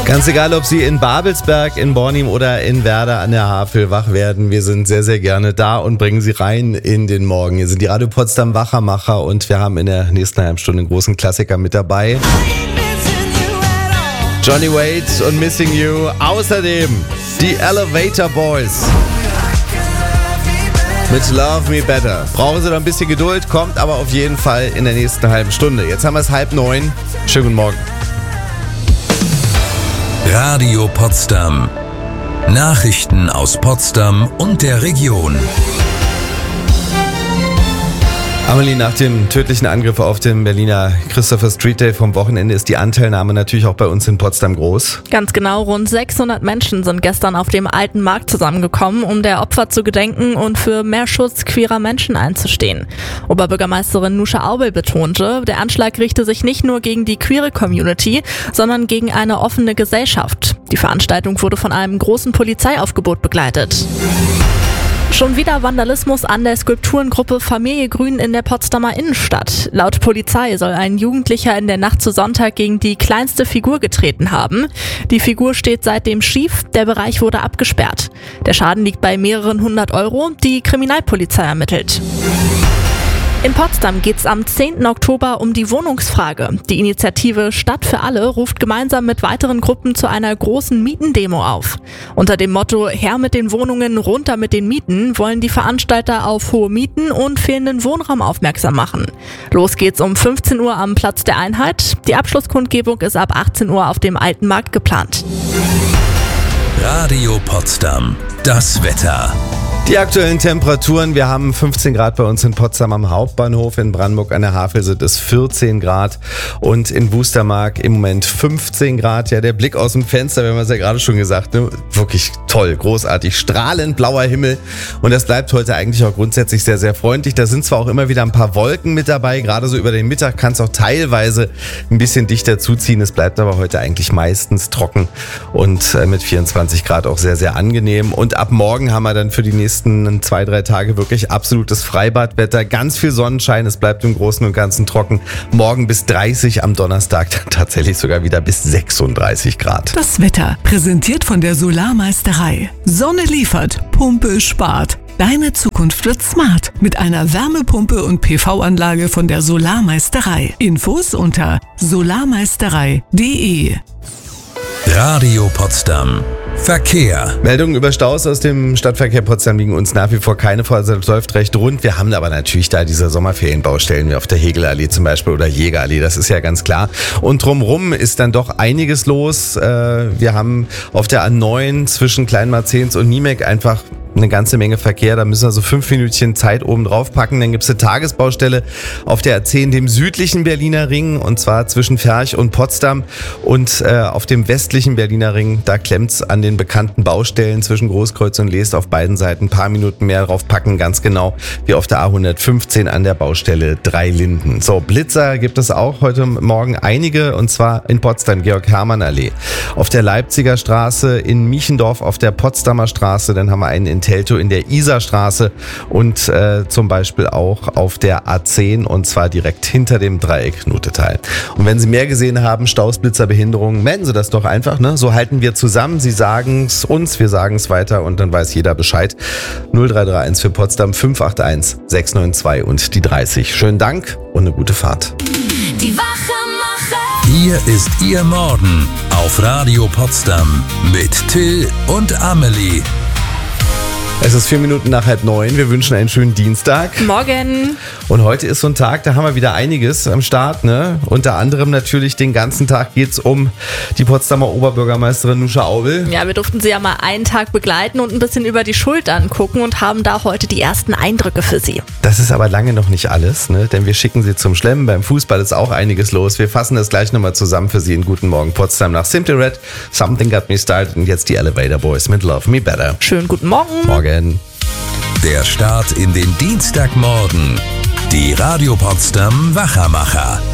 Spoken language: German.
Ganz egal, ob Sie in Babelsberg, in Bornim oder in Werder an der Havel wach werden, wir sind sehr, sehr gerne da und bringen Sie rein in den Morgen. Hier sind die Radio Potsdam Wachermacher und wir haben in der nächsten halben Stunde einen großen Klassiker mit dabei. Johnny Wade und Missing You. Außerdem die Elevator Boys mit Love Me Better. Brauchen Sie noch ein bisschen Geduld, kommt aber auf jeden Fall in der nächsten halben Stunde. Jetzt haben wir es 8:30. Schönen guten Morgen. Radio Potsdam. Nachrichten aus Potsdam und der Region. Amelie, nach dem tödlichen Angriff auf dem Berliner Christopher Street Day vom Wochenende ist die Anteilnahme natürlich auch bei uns in Potsdam groß. Ganz genau, rund 600 Menschen sind gestern auf dem Alten Markt zusammengekommen, um der Opfer zu gedenken und für mehr Schutz queerer Menschen einzustehen. Oberbürgermeisterin Nuscha Aubel betonte, der Anschlag richte sich nicht nur gegen die queere Community, sondern gegen eine offene Gesellschaft. Die Veranstaltung wurde von einem großen Polizeiaufgebot begleitet. Schon wieder Vandalismus an der Skulpturengruppe Familie Grün in der Potsdamer Innenstadt. Laut Polizei soll ein Jugendlicher in der Nacht zu Sonntag gegen die kleinste Figur getreten haben. Die Figur steht seitdem schief, der Bereich wurde abgesperrt. Der Schaden liegt bei mehreren 100 Euro, die Kriminalpolizei ermittelt. In Potsdam geht's am 10. Oktober um die Wohnungsfrage. Die Initiative Stadt für alle ruft gemeinsam mit weiteren Gruppen zu einer großen Mietendemo auf. Unter dem Motto Her mit den Wohnungen, runter mit den Mieten wollen die Veranstalter auf hohe Mieten und fehlenden Wohnraum aufmerksam machen. Los geht's um 15 Uhr am Platz der Einheit. Die Abschlusskundgebung ist ab 18 Uhr auf dem Alten Markt geplant. Radio Potsdam. Das Wetter. Die aktuellen Temperaturen, wir haben 15 Grad bei uns in Potsdam am Hauptbahnhof, in Brandenburg an der Havel sind es 14 Grad und in Wustermark im Moment 15 Grad. Ja, der Blick aus dem Fenster, wir haben es ja gerade schon gesagt, ne? Wirklich toll, großartig, strahlend blauer Himmel und das bleibt heute eigentlich auch grundsätzlich sehr, sehr freundlich. Da sind zwar auch immer wieder ein paar Wolken mit dabei, gerade so über den Mittag kann es auch teilweise ein bisschen dichter zuziehen. Es bleibt aber heute eigentlich meistens trocken und mit 24 Grad auch sehr, sehr angenehm und ab morgen haben wir dann für die nächsten 2-3 Tage wirklich absolutes Freibadwetter, ganz viel Sonnenschein, es bleibt im Großen und Ganzen trocken. Morgen bis 30, am Donnerstag dann tatsächlich sogar wieder bis 36 Grad. Das Wetter präsentiert von der Solarmeisterei. Sonne liefert, Pumpe spart. Deine Zukunft wird smart mit einer Wärmepumpe und PV-Anlage von der Solarmeisterei. Infos unter solarmeisterei.de. Radio Potsdam. Verkehr. Meldungen über Staus aus dem Stadtverkehr Potsdam liegen uns nach wie vor keine vor, also das läuft recht rund. Wir haben aber natürlich da diese Sommerferienbaustellen wie auf der Hegelallee zum Beispiel oder Jägerallee, das ist ja ganz klar. Und drumrum ist dann doch einiges los. Wir haben auf der A9 zwischen Kleinmarzens und Niemek einfach eine ganze Menge Verkehr, da müssen wir so 5 Minütchen Zeit oben drauf packen. Dann gibt es eine Tagesbaustelle auf der A10, dem südlichen Berliner Ring, und zwar zwischen Ferch und Potsdam. Und auf dem westlichen Berliner Ring, da klemmt's an den bekannten Baustellen zwischen Großkreuz und Leest auf beiden Seiten. Ein paar Minuten mehr drauf packen, ganz genau wie auf der A115 an der Baustelle Dreilinden. So, Blitzer gibt es auch heute Morgen einige, und zwar in Potsdam, Georg-Hermann-Allee. Auf der Leipziger Straße, in Miechendorf auf der Potsdamer Straße, dann haben wir einen in Teltow in der Isarstraße und zum Beispiel auch auf der A10, und zwar direkt hinter dem Dreieck Nutetal. Und wenn Sie mehr gesehen haben, Staus, Blitzer, Behinderungen, melden Sie das doch einfach, ne? So halten wir zusammen. Sie sagen es uns, wir sagen es weiter und dann weiß jeder Bescheid. 0331 für Potsdam 581 692 und die 30. Schönen Dank und eine gute Fahrt. Die Wachermacher. Hier ist Ihr Morgen auf Radio Potsdam mit Till und Amelie. Es ist 4 Minuten nach 8:30. Wir wünschen einen schönen Dienstag. Morgen. Und heute ist so ein Tag, da haben wir wieder einiges am Start, ne? Unter anderem natürlich den ganzen Tag geht's um die Potsdamer Oberbürgermeisterin Nuscha Aubel. Ja, wir durften sie ja mal einen Tag begleiten und ein bisschen über die Schultern gucken und haben da heute die ersten Eindrücke für sie. Das ist aber lange noch nicht alles, ne? Denn wir schicken sie zum Schlemmen. Beim Fußball ist auch einiges los. Wir fassen das gleich nochmal zusammen für Sie in Guten Morgen Potsdam nach Simply Red. Something Got Me Started und jetzt die Elevator Boys mit Love Me Better. Schönen guten Morgen. Morgen. Der Start in den Dienstagmorgen. Die Radio Potsdam Wachermacher.